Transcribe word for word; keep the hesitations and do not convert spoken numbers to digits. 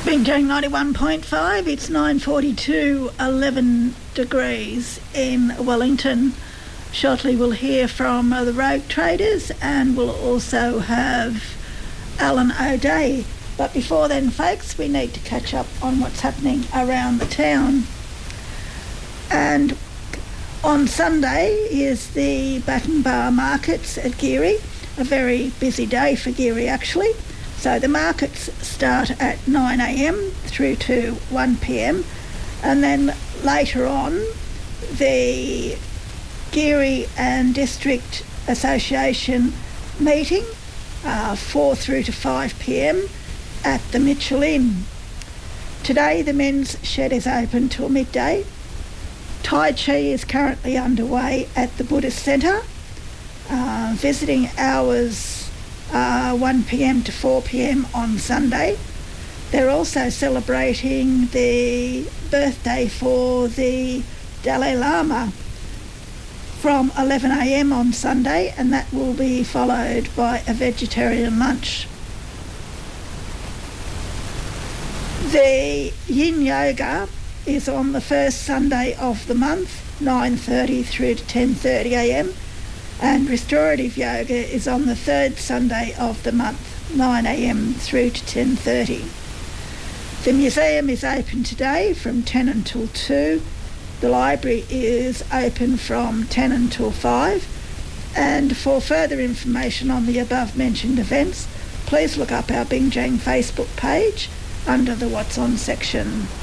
Binjang ninety-one point five, it's nine forty-two, eleven degrees in Wellington. Shortly we'll hear from uh, the Rogue Traders, and we'll also have Alan O'Day. But before then, folks, we need to catch up on what's happening around the town. And on Sunday is the Baton Bar Markets at Geary, a very busy day for Geary actually. So the markets start at nine a m through to one p m, and then later on the Geary and District Association meeting, uh, four through to five p m at the Mitchell Inn. Today the men's shed is open till midday. Tai Chi is currently underway at the Buddhist Centre. Uh, visiting hours uh, one p m to four p m on Sunday. They're also celebrating the birthday for the Dalai Lama from eleven a m on Sunday, and that will be followed by a vegetarian lunch. The Yin Yoga is on the first Sunday of the month, nine thirty through to ten thirty a m, and Restorative Yoga is on the third Sunday of the month, nine a m through to ten thirty. The museum is open today from ten until two. The library is open from ten until five. And for further information on the above mentioned events, please look up our Binjang Facebook page under the What's On section.